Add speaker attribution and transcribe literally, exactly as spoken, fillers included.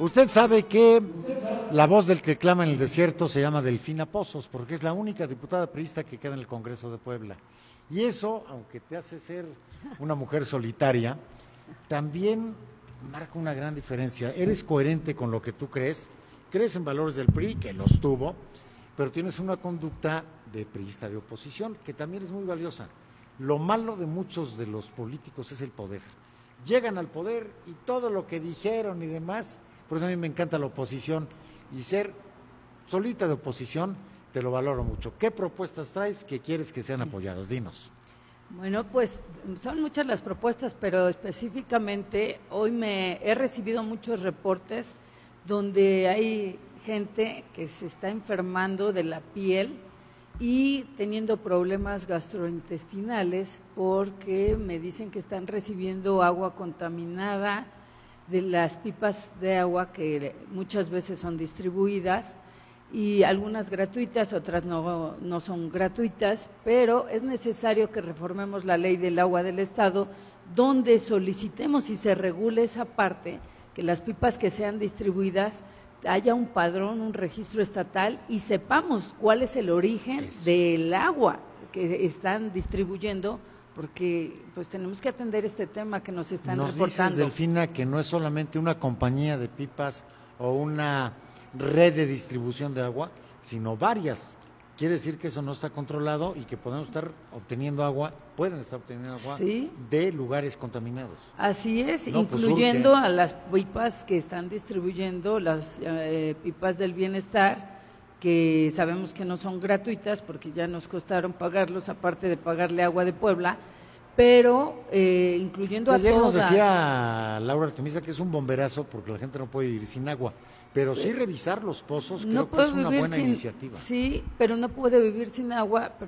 Speaker 1: Usted sabe que la voz del que clama en el desierto se llama Delfina Pozos, porque es la única diputada priista que queda en el Congreso de Puebla. Y eso, aunque te hace ser una mujer solitaria, también marca una gran diferencia. Eres coherente con lo que tú crees, crees en valores del P R I, que los tuvo, pero tienes una conducta de priista de oposición, que también es muy valiosa. Lo malo de muchos de los políticos es el poder. Llegan al poder y todo lo que dijeron y demás, por eso a mí me encanta la oposición, y ser solita de oposición te lo valoro mucho. ¿Qué propuestas traes que quieres que sean apoyadas? Dinos.
Speaker 2: Bueno, pues son muchas las propuestas, pero específicamente hoy me he recibido muchos reportes donde hay gente que se está enfermando de la piel y teniendo problemas gastrointestinales porque me dicen que están recibiendo agua contaminada de las pipas de agua que muchas veces son distribuidas, y algunas gratuitas, otras no, no son gratuitas, pero es necesario que reformemos la ley del agua del Estado, donde solicitemos y se regule esa parte, que las pipas que sean distribuidas haya un padrón, un registro estatal y sepamos cuál es el origen Eso. del agua que están distribuyendo, porque pues tenemos que atender este tema que nos están
Speaker 1: nos
Speaker 2: reportando.
Speaker 1: Dices, Delfina, que no es solamente una compañía de pipas o una red de distribución de agua, sino varias. Quiere decir que eso no está controlado y que podemos estar obteniendo agua, pueden estar obteniendo agua
Speaker 2: sí.
Speaker 1: de lugares contaminados.
Speaker 2: Así es,
Speaker 1: no,
Speaker 2: incluyendo
Speaker 1: pues,
Speaker 2: a las pipas que están distribuyendo, las eh, pipas del bienestar, que sabemos que no son gratuitas porque ya nos costaron pagarlos, aparte de pagarle agua de Puebla, pero eh, incluyendo
Speaker 1: o
Speaker 2: sea,
Speaker 1: a
Speaker 2: todas.
Speaker 1: Nos decía Laura Artemisa que es un bomberazo porque la gente no puede vivir sin agua. Pero sí revisar los pozos, creo
Speaker 2: no
Speaker 1: que es una buena
Speaker 2: sin,
Speaker 1: iniciativa.
Speaker 2: Sí, pero no puede vivir sin agua,